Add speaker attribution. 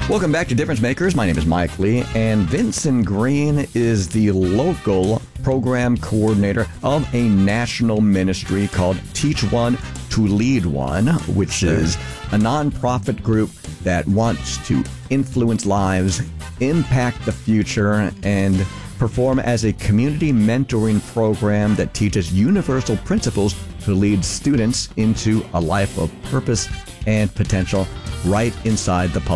Speaker 1: Welcome back to Difference Makers. My name is Mike Lee, and Vincent Green is the local program coordinator of a national ministry called Teach One to Lead One, which is a nonprofit group that wants to influence lives, impact the future, and perform as a community mentoring program that teaches universal principles to lead students into a life of purpose and potential right inside the public